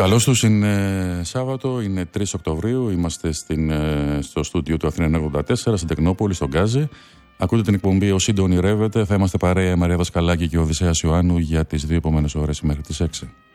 Καλώς τους, είναι Σάββατο, είναι 3 Οκτωβρίου, είμαστε στο στούντιο του Αθήνα 94, στην Τεκνόπολη, στον Γκάζι. Ακούτε την εκπομπή «Ο Σύντο ονειρεύεται». Θα είμαστε παρέα η Μαρία Δασκαλάκη και ο Οδυσσέας Ιωάννου για τις 2 επόμενες ώρες μέχρι τις 6.